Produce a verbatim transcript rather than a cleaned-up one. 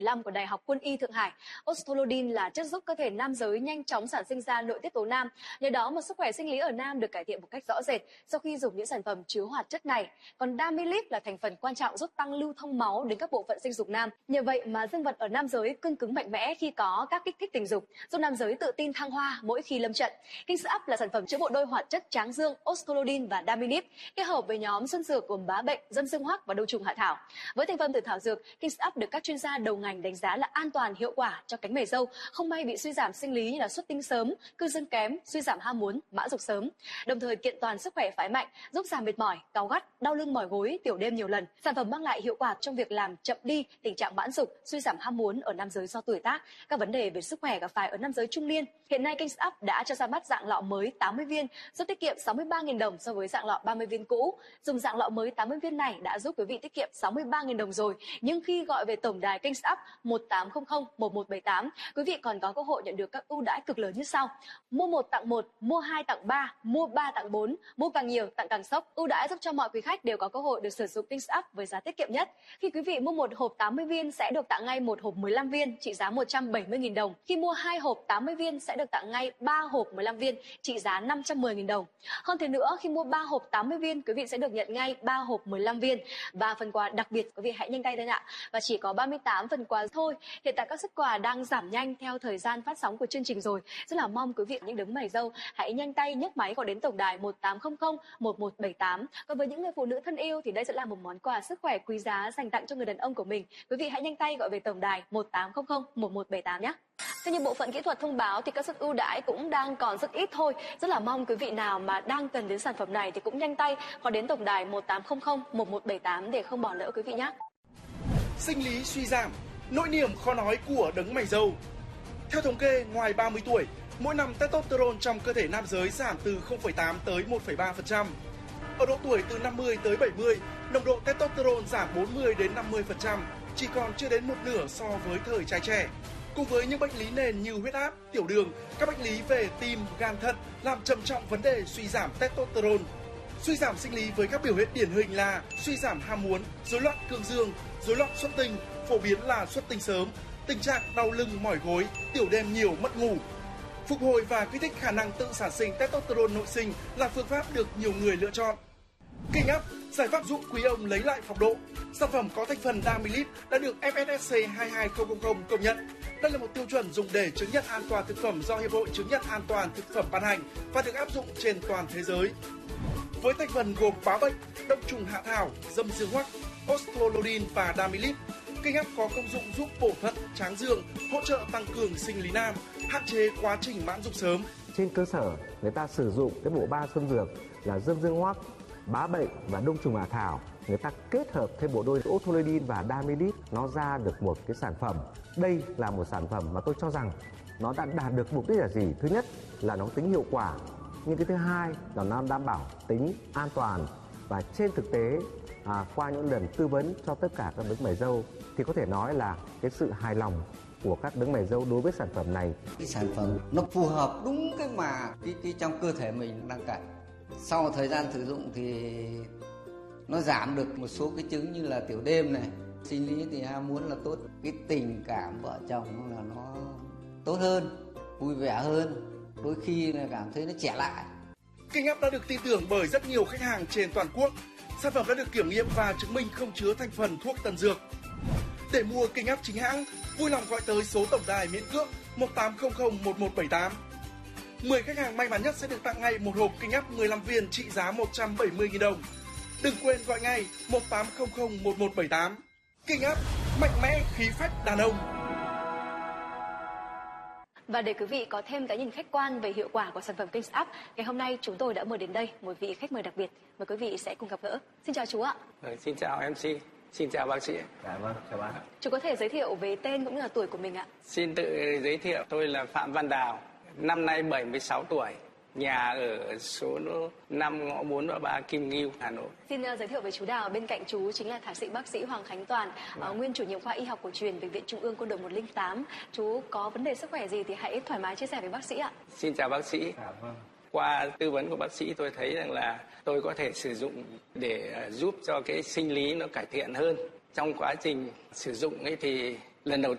lăm của Đại học Quân y Thượng Hải. Ostrolodin là chất giúp cơ thể nam giới nhanh chóng sản sinh ra nội tiết tố nam. Nhờ đó mà sức khỏe sinh lý ở nam được cải thiện một cách rõ rệt sau khi dùng những sản phẩm chứa hoạt chất này. Còn Damilip là thành phần quan trọng giúp tăng lưu thông máu đến các bộ phận sinh dục nam. Nhờ vậy mà dương vật ở nam giới cương cứng mạnh mẽ khi có các kích thích tình dục, giúp nam giới tự tin thăng hoa mỗi khi lâm trận. Kings Up là sản phẩm chứa bộ đôi hoạt chất tráng dương Ostrolodin và Damilip, kết hợp với nhóm xuân dược gồm bá bệnh, dâm dương hoắc và đông trùng hạ thảo. Với thành phần từ thảo dược, Kings Up được các chuyên gia đầu ngành đánh giá là an toàn, hiệu quả cho cánh mày râu, không may bị suy giảm sinh lý như là xuất tinh sớm, cư dương kém, suy giảm ham muốn, mãn dục sớm. Đồng thời kiện toàn sức khỏe phái mạnh, giúp giảm mệt mỏi, cáu gắt, đau lưng mỏi gối, tiểu đêm nhiều lần. Sản phẩm mang lại hiệu quả trong việc làm chậm đi tình trạng mãn dục, suy giảm ham muốn ở nam giới do tuổi tác, các vấn đề về sức khỏe gặp phải ở nam giới trung niên. Hiện nay Kings Up đã cho ra mắt dạng lọ mới tám mươi viên, giúp tiết kiệm sáu mươi ba nghìn đồng so với dạng lọ ba mươi viên cũ. Dùng dạng lọ mới tám mươi viên này đã giúp quý vị tiết kiệm sáu mươi ba nghìn đồng rồi, nhưng khi gọi về tổng đài Kings Up một tám không không một một bảy tám, quý vị còn có cơ hội nhận được các ưu đãi cực lớn như sau: mua một tặng một, mua hai tặng ba, mua ba tặng bốn, mua càng nhiều tặng càng sốc. Ưu đãi giúp cho mọi quý khách đều có cơ hội được sử dụng Kings Up với giá tiết kiệm nhất. Khi quý vị mua một hộp tám mươi viên sẽ được tặng ngay một hộp mười lăm viên trị giá một trăm bảy mươi nghìn đồng. Khi mua hai hộp tám mươi viên sẽ được tặng ngay ba hộp mười lăm viên trị giá năm trăm mười nghìn đồng. Hơn thế nữa, khi mua ba hộp tám mươi viên, quý vị sẽ được nhận ngay ba hộp mười lăm viên và phần quà đặc biệt. Quý vị hãy nhanh tay thôi ạ. Và chỉ có ba mươi tám phần quà thôi. Hiện tại các suất quà đang giảm nhanh theo thời gian phát sóng của chương trình rồi. Rất là mong quý vị những đấng mày râu hãy nhanh tay nhấc máy gọi đến tổng đài một tám không không một một bảy tám. Còn với những người phụ nữ thân yêu thì đây sẽ là một món quà sức khỏe quý giá dành tặng cho người đàn ông của mình. Quý vị hãy nhanh tay gọi về tổng đài một tám không không một một bảy tám nhé. Theo như bộ phận kỹ thuật thông báo thì các suất ưu đãi cũng đang còn rất ít thôi. Rất là mong quý vị nào mà đang cần đến sản phẩm này thì cũng nhanh tay gọi đến tổng đài một tám không không một một bảy tám để không bỏ lỡ quý vị nhé. Sinh lý suy giảm, nỗi niềm khó nói của đấng mày râu. Theo thống kê, ngoài ba mươi tuổi, mỗi năm testosterone trong cơ thể nam giới giảm từ không phẩy tám tới một phẩy ba phần trăm. Ở độ tuổi từ năm mươi tới bảy mươi, nồng độ testosterone giảm bốn mươi đến năm mươi phần trăm, chỉ còn chưa đến một nửa so với thời trai trẻ. Cùng với những bệnh lý nền như huyết áp, tiểu đường, các bệnh lý về tim, gan, thận làm trầm trọng vấn đề suy giảm testosterone. Suy giảm sinh lý với các biểu hiện điển hình là suy giảm ham muốn, rối loạn cương dương, rối loạn xuất tinh, phổ biến là xuất tinh sớm, tình trạng đau lưng mỏi gối, tiểu đêm nhiều, mất ngủ. Phục hồi và kích thích khả năng tự sản sinh testosterone nội sinh là phương pháp được nhiều người lựa chọn. King Up, giải pháp giúp quý ông lấy lại phong độ. Sản phẩm có thành phần Damilip đã được F S S C hai hai không không không công nhận. Đây là một tiêu chuẩn dùng để chứng nhận an toàn thực phẩm do Hiệp hội Chứng nhận An toàn Thực phẩm ban hành và được áp dụng trên toàn thế giới. Với thành phần gồm bá bệnh, đông trùng hạ thảo, dâm dương hoắc, Ostrolodin và Damilip, King Up có công dụng giúp bổ thận, tráng dương, hỗ trợ tăng cường sinh lý nam, hạn chế quá trình mãn dục sớm. Trên cơ sở người ta sử dụng cái bộ ba xuân dược là dâm dương hoắc, bá bệnh và đông trùng hạ thảo, người ta kết hợp thêm bộ đôi Ostrolodin và Damilip, nó ra được một cái sản phẩm. Đây là một sản phẩm mà tôi cho rằng nó đã đạt được mục đích là gì? Thứ nhất là nó tính hiệu quả, nhưng cái thứ hai là nó đảm bảo tính an toàn. Và trên thực tế, à, qua những lần tư vấn cho tất cả các đấng mày râu thì có thể nói là cái sự hài lòng của các đấng mày râu đối với sản phẩm này. Cái sản phẩm nó phù hợp đúng cái mà cái, cái trong cơ thể mình đang cần. Sau thời gian sử dụng thì nó giảm được một số cái chứng như là tiểu đêm này, sinh lý thì ham muốn là tốt, cái tình cảm vợ chồng là nó tốt hơn, vui vẻ hơn, đôi khi là cảm thấy nó trẻ lại. King Up đã được tin tưởng bởi rất nhiều khách hàng trên toàn quốc. Sản phẩm đã được kiểm nghiệm và chứng minh không chứa thành phần thuốc tân dược. Để mua King Up chính hãng, vui lòng gọi tới số tổng đài miễn cước một tám không không một một bảy tám. mười khách hàng may mắn nhất sẽ được tặng ngay một hộp King Up mười lăm viên trị giá một trăm bảy mươi nghìn đồng. Đừng quên gọi ngay một tám không không một một bảy tám. King Up, mạnh mẽ khí phách đàn ông. Và để quý vị có thêm cái nhìn khách quan về hiệu quả của sản phẩm Kings Up, ngày hôm nay chúng tôi đã mời đến đây một vị khách mời đặc biệt. Mời quý vị sẽ cùng gặp gỡ. Xin chào chú ạ. Ừ, xin chào em xê, xin chào bác sĩ. Dạ vâng, chào bác. Chú có thể giới thiệu về tên cũng như là tuổi của mình ạ? Xin tự giới thiệu, tôi là Phạm Văn Đào, năm nay bảy mươi sáu tuổi, nhà ở số năm ngõ bốn và ba Kim Ngưu, Hà Nội. Xin uh, giới thiệu với chú Đào, bên cạnh chú chính là thạc sĩ bác sĩ Hoàng Khánh Toàn, uh, nguyên chủ nhiệm khoa y học cổ truyền Bệnh viện Trung ương Quân đội một không tám. Chú có vấn đề sức khỏe gì thì hãy thoải mái chia sẻ với bác sĩ ạ. Xin chào bác sĩ. Dạ vâng. Qua tư vấn của bác sĩ tôi thấy rằng là tôi có thể sử dụng để giúp cho cái sinh lý nó cải thiện hơn. Trong quá trình sử dụng ấy thì lần đầu